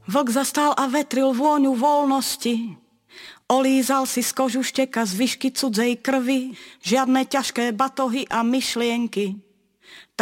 Vlk zastal a vetril vôňu voľnosti. Olízal si z kožu šteka zvyšky cudzej krvi, žiadne ťažké batohy a myšlienky.